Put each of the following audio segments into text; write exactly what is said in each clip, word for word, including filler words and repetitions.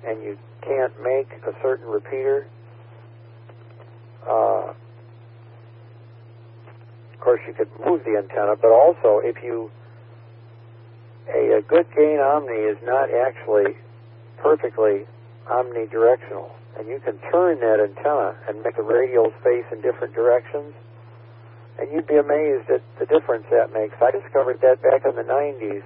and you can't make a certain repeater, uh, of course you could move the antenna, but also if you, a, a good gain omni is not actually perfectly omnidirectional, and you can turn that antenna and make the radials face in different directions, and you'd be amazed at the difference that makes. I discovered that back in the nineties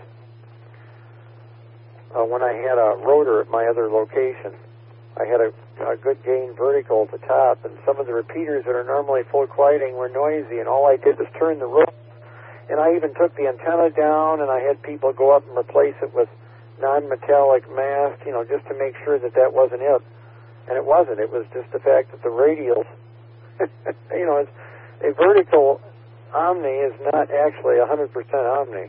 uh, when I had a rotor at my other location. I had a, a good gain vertical at the top, and some of the repeaters that are normally full quieting were noisy, and all I did was turn the rotor. And I even took the antenna down, and I had people go up and replace it with non-metallic mast, you know, just to make sure that that wasn't it. And it wasn't. It was just the fact that the radials, you know, it's, a vertical omni is not actually one hundred percent omni.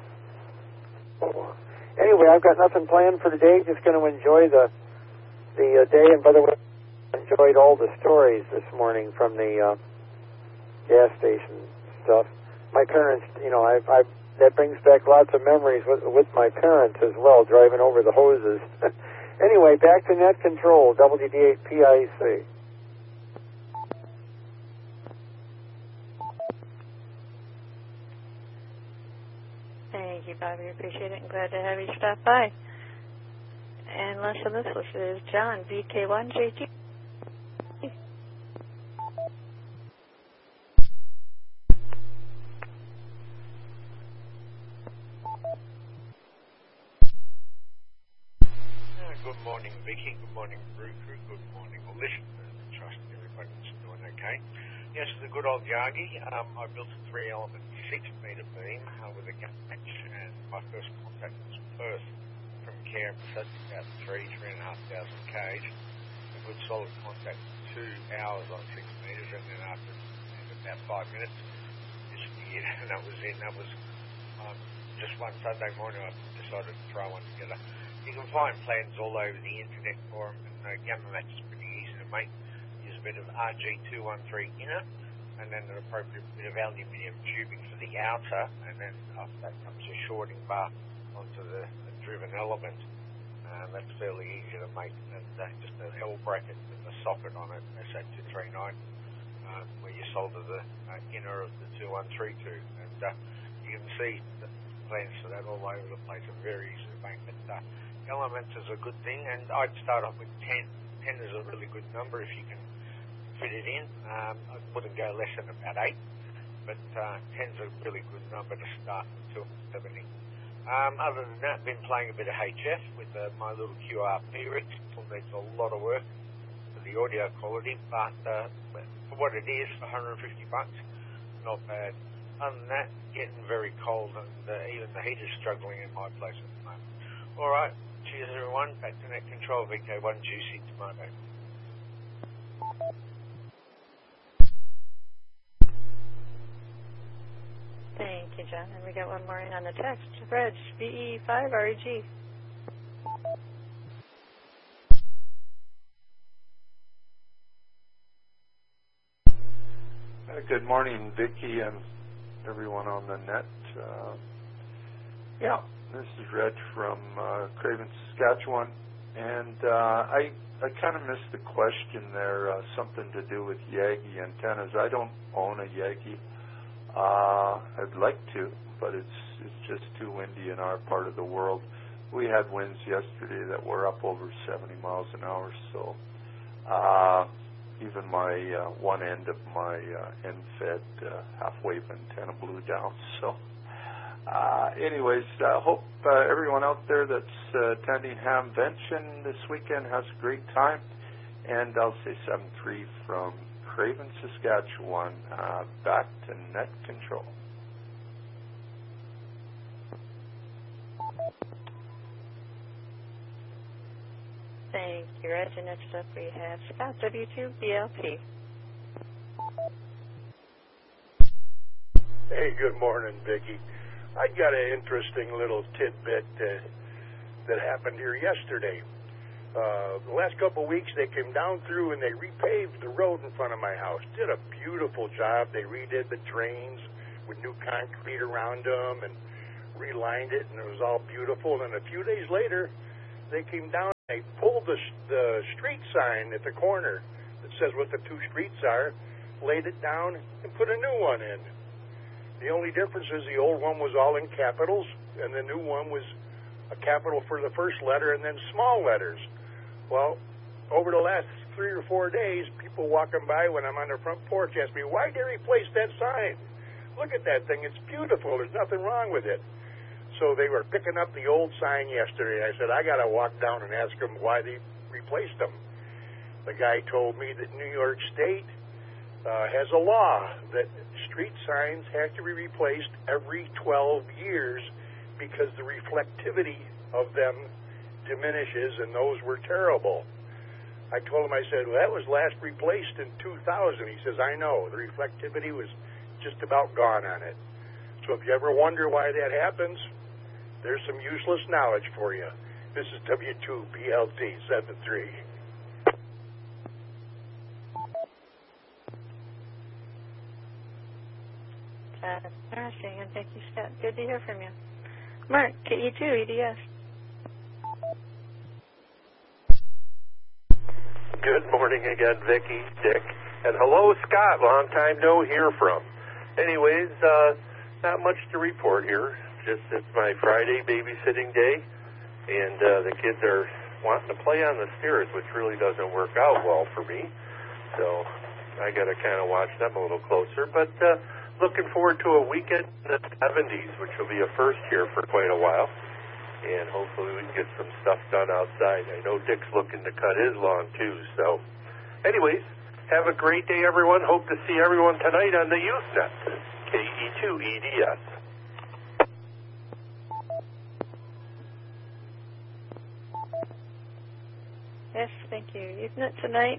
Anyway, I've got nothing planned for today. Just going to enjoy the the uh, day. And by the way, I enjoyed all the stories this morning from the uh, gas station stuff. My parents, you know, I, I that brings back lots of memories with, with my parents as well, driving over the hoses. Anyway, back to Net Control, W D eight P I C. Thank you, Bobby. Appreciate it, and glad to have you stop by. And last on this list is John, V K one J T. Good morning, Vicky. Good morning, Brew Crew. Good morning, all listeners. I trust everybody's doing okay. Yes, the good old Yagi. Um, I built a three-element six-meter beam uh, with a gauge, and my first contact was Perth from Canberra, about three, three and a half thousand k's. A good solid contact for two hours on six meters, and then after about five minutes, disappeared, and that was it. That was um, just one Sunday morning. I decided to throw one together. You can find plans all over the internet for them, and uh, gamma match is pretty easy to make. Use a bit of R G two thirteen inner, and then an appropriate bit of aluminium tubing for the outer, and then after that comes your shorting bar onto the, the driven element. Uh, that's fairly easy to make, and uh, just an L bracket with a socket on it, S A two thirty-nine, uh, where you solder the uh, inner of the two one three two, and uh, you can see the plans for that all over the place are very easy to make. But, uh, elements is a good thing, and I'd start off with ten. ten is a really good number if you can fit it in. Um, I wouldn't go less than about eight, but uh, ten's a really good number to start until seventy. Um, other than that, been playing a bit of H F with uh, my little Q R P rig. Still needs a lot of work for the audio quality, but uh, for what it is, for one hundred fifty bucks, not bad. Other than that, getting very cold, and uh, even the heater's struggling in my place at the moment. All right. Cheers, everyone. Back to Net Control, V K one Juicy Tomato. Thank you, John. And we got one more in on the text. Reg, V E five R E G. Uh, good morning, Vicki, and everyone on the net. Uh, yeah. This is Reg from uh, Craven, Saskatchewan, and uh, I I kind of missed the question there, uh, something to do with Yagi antennas. I don't own a Yagi. Uh, I'd like to, but it's it's just too windy in our part of the world. We had winds yesterday that were up over seventy miles an hour, so uh, even my uh, one end of my uh, end-fed uh, half-wave antenna blew down, so... Uh, anyways, I uh, hope uh, everyone out there that's uh, attending Hamvention this weekend has a great time. And I'll say seven three from Craven, Saskatchewan, uh, back to Net Control. Thank you, Reg. And next up we have Scott, W two B L P. Hey, good morning, Vicki. I got an interesting little tidbit uh, that happened here yesterday. Uh, the last couple of weeks, they came down through and they repaved the road in front of my house. Did a beautiful job. They redid the drains with new concrete around them and relined it, and it was all beautiful. And a few days later, they came down They pulled the, the street sign at the corner that says what the two streets are, laid it down, and put a new one in. The only difference is the old one was all in capitals, and the new one was a capital for the first letter and then small letters. Well, over the last three or four days, people walking by when I'm on the front porch ask me, why did they replace that sign? Look at that thing. It's beautiful. There's nothing wrong with it. So they were picking up the old sign yesterday. I said, I got to walk down and ask them why they replaced them. The guy told me that New York State uh, has a law that street signs have to be replaced every twelve years because the reflectivity of them diminishes, and those were terrible. I told him, I said, well, that was last replaced in two thousand. He says, I know. The reflectivity was just about gone on it. So if you ever wonder why that happens, there's some useless knowledge for you. This is W two B L T seven three. That's interesting, and thank you, Scott. Good to hear from you. Mark, K E two E D S. Good morning again, Vicki, Dick, and hello, Scott. Long time no hear from. Anyways, uh, not much to report here. Just it's my Friday babysitting day, and uh, the kids are wanting to play on the stairs, which really doesn't work out well for me. So I got to kind of watch them a little closer. But uh, looking forward to a weekend in the seventies, which will be a first here for quite a while. And hopefully we can get some stuff done outside. I know Dick's looking to cut his lawn, too. So, anyways, have a great day, everyone. Hope to see everyone tonight on the YouthNet, K E two E D S. Yes, thank you. YouthNet tonight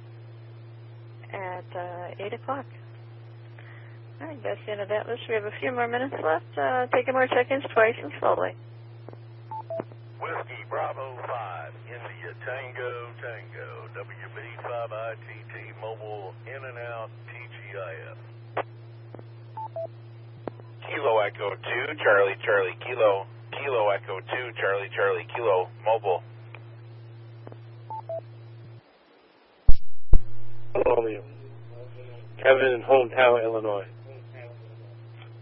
at uh, eight o'clock. All right, that's the end of that list. We have a few more minutes left. Uh, taking more check-ins twice and slowly. Whiskey Bravo five, India Tango Tango, W B five I T T Mobile, in and out, T G I F. Kilo Echo two, Charlie Charlie Kilo, Kilo Echo two, Charlie Charlie Kilo, Mobile. Hello, Kevin in Hometown, Illinois.